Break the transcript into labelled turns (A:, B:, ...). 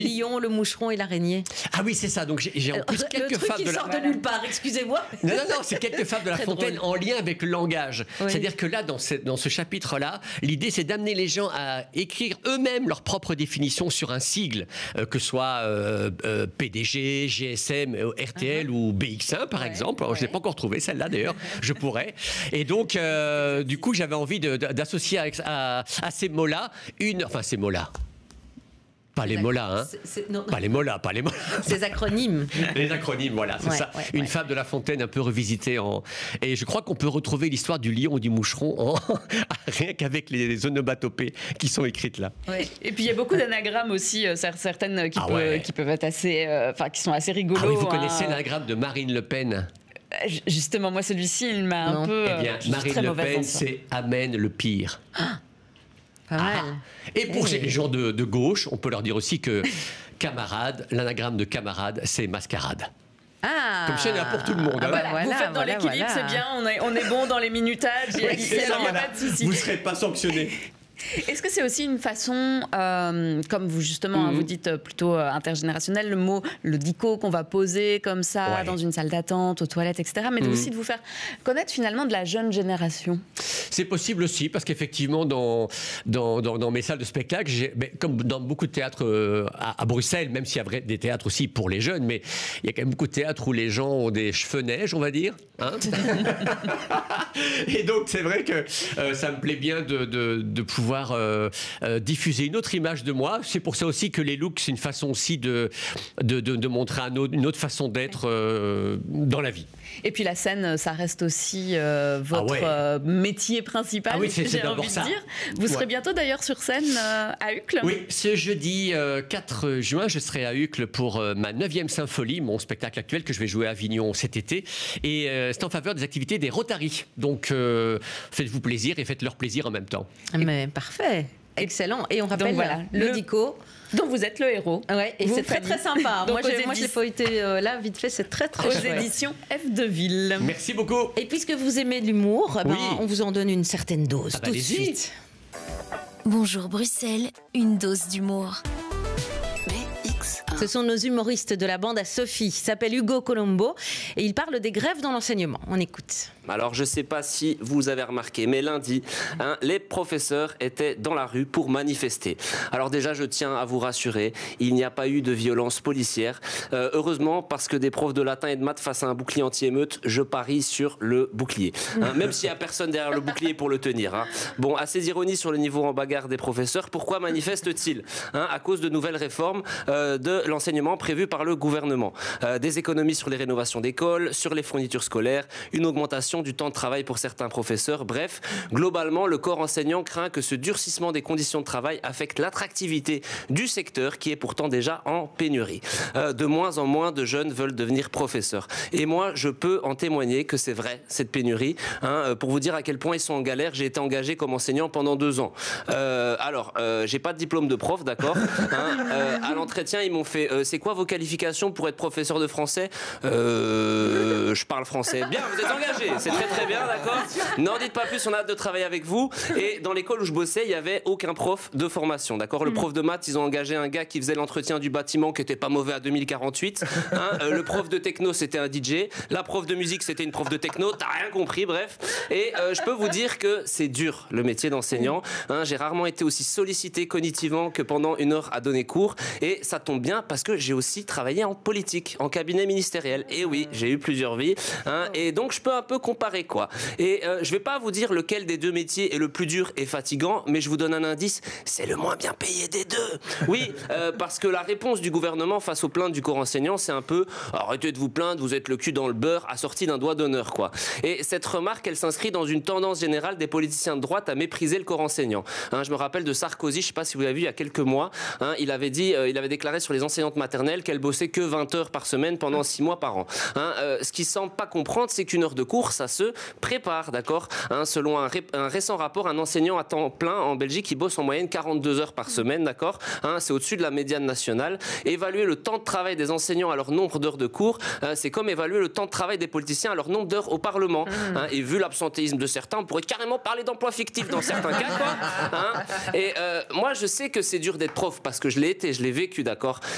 A: lion, le moucheron et l'araignée.
B: Ah oui, c'est ça. Donc j'ai en plus quelques fables
A: qui sort de nulle part, excusez-moi.
B: Non, c'est quelques fables de La Fontaine en lien avec le langage.
A: Oui.
B: C'est-à-dire que là, dans ce chapitre-là, l'idée, c'est d'amener les gens à écrire eux-mêmes leur propre définition sur un sigle, que ce soit PDG, GSM, RTL ou BX1, par exemple. Alors, je ne l'ai pas encore trouvé, celle-là, d'ailleurs. Je pourrais. Et donc, du coup, j'avais envie d'associer à ces mots-là ces mots-là. Pas les mots-là, hein. Pas les mots-là.
A: Ces acronymes.
B: Les acronymes, voilà, c'est ça. Une fable de La Fontaine un peu revisitée. Et je crois qu'on peut retrouver l'histoire du lion ou du moucheron rien qu'avec les onomatopées qui sont écrites là.
C: Ouais. Et puis il y a beaucoup d'anagrammes aussi, certaines qui peuvent être assez, qui sont assez rigolos.
B: Ah oui, vous connaissez l'anagramme de Marine Le Pen?
C: Justement, moi celui-ci, il m'a un peu.
B: Eh bien, Marine Le Pen, c'est Amen le pire.
A: Pas mal.
B: Et pour les gens de gauche, on peut leur dire aussi que camarade, l'anagramme de camarade, c'est mascarade. Comme ça, il y en a pour tout le monde.
C: Vous faites dans l'équilibre, c'est bien, on est bon dans les minutages, il n'y a pas de souci.
B: Vous ne serez pas sanctionné.
C: Est-ce que c'est aussi une façon, comme vous justement, vous dites plutôt intergénérationnelle, le mot, le dico qu'on va poser comme ça dans une salle d'attente, aux toilettes, etc., mais aussi de vous faire connaître finalement de la jeune génération?
B: C'est possible aussi, parce qu'effectivement, dans mes salles de spectacle, comme dans beaucoup de théâtres à Bruxelles, même s'il y a des théâtres aussi pour les jeunes, mais il y a quand même beaucoup de théâtres où les gens ont des cheveux neige, on va dire. Hein. Et donc, c'est vrai que ça me plaît bien de pouvoir diffuser une autre image de moi. C'est pour ça aussi que les looks, c'est une façon aussi de montrer une autre façon d'être dans la vie.
C: Et puis la scène, ça reste aussi votre métier principal, j'ai envie de dire. Vous serez bientôt d'ailleurs sur scène à Uccle.
B: Oui, ce jeudi 4 juin, je serai à Uccle pour ma 9e symphonie, mon spectacle actuel que je vais jouer à Avignon cet été. Et c'est en faveur des activités des Rotaries. Donc faites-vous plaisir et faites leur plaisir en même temps.
A: Mais parfait, excellent. Et on rappelle le dico.
C: Donc vous êtes le héros.
A: Ouais, et c'est très sympa. Moi, je l'ai feuilleté là, vite fait, c'est très
C: chouette. Aux éditions F de Ville.
B: Merci beaucoup.
A: Et puisque vous aimez l'humour, on vous en donne une certaine dose tout de suite.
D: Bonjour Bruxelles, une dose d'humour.
A: Ce sont nos humoristes de la bande à Sophie. Il s'appelle Hugo Colombo et il parle des grèves dans l'enseignement. On écoute.
E: Alors, je ne sais pas si vous avez remarqué, mais lundi, les professeurs étaient dans la rue pour manifester. Alors déjà, je tiens à vous rassurer, il n'y a pas eu de violence policière. Heureusement, parce que des profs de latin et de maths face à un bouclier anti-émeute, je parie sur le bouclier. Même s'il n'y a personne derrière le bouclier pour le tenir. Bon, assez d'ironie sur le niveau en bagarre des professeurs. Pourquoi manifestent-ils à cause de nouvelles réformes de l'enseignement prévues par le gouvernement. Des économies sur les rénovations d'écoles, sur les fournitures scolaires, une augmentation du temps de travail pour certains professeurs. Bref, globalement, le corps enseignant craint que ce durcissement des conditions de travail affecte l'attractivité du secteur qui est pourtant déjà en pénurie. De moins en moins de jeunes veulent devenir professeurs. Et moi, je peux en témoigner que c'est vrai, cette pénurie. Pour vous dire à quel point ils sont en galère, j'ai été engagé comme enseignant pendant 2 ans. J'ai pas de diplôme de prof, d'accord. À l'entretien, ils m'ont fait c'est quoi vos qualifications pour être professeur de français? Je parle français. Bien, vous êtes engagé, c'est très très bien, d'accord. N'en dites pas plus, on a hâte de travailler avec vous. Et dans l'école où je bossais, il n'y avait aucun prof de formation, d'accord. Le prof de maths, ils ont engagé un gars qui faisait l'entretien du bâtiment qui était pas mauvais à 2048. Le prof de techno, c'était un DJ. La prof de musique, c'était une prof de techno. T'as rien compris, bref. Et je peux vous dire que c'est dur, le métier d'enseignant. J'ai rarement été aussi sollicité cognitivement que pendant 1 heure à donner cours. Et ça tombe bien parce que j'ai aussi travaillé en politique, en cabinet ministériel. Et oui, j'ai eu plusieurs vies. Et donc, je peux un peu comparer, quoi. Et je vais pas vous dire lequel des 2 métiers est le plus dur et fatigant, mais je vous donne un indice, c'est le moins bien payé des 2. Oui, parce que la réponse du gouvernement face aux plaintes du corps enseignant, c'est un peu « arrêtez de vous plaindre, vous êtes le cul dans le beurre », assorti d'un doigt d'honneur, quoi. Et cette remarque, elle s'inscrit dans une tendance générale des politiciens de droite à mépriser le corps enseignant. Je me rappelle de Sarkozy, je sais pas si vous l'avez vu il y a quelques mois, il avait déclaré sur les enseignantes maternelles qu'elles bossaient que 20 heures par semaine pendant 6 mois par an. Ce qu'il semble pas comprendre, c'est qu'une heure de cours, ça se prépare, d'accord. Selon un récent rapport, un enseignant à temps plein en Belgique, il bosse en moyenne 42 heures par semaine, d'accord. C'est au-dessus de la médiane nationale. Évaluer le temps de travail des enseignants à leur nombre d'heures de cours, c'est comme évaluer le temps de travail des politiciens à leur nombre d'heures au Parlement. Et vu l'absentéisme de certains, on pourrait carrément parler d'emploi fictif dans certains cas, quoi. Et moi, je sais que c'est dur d'être prof parce que je l'ai été, je l'ai vécu, d'accord.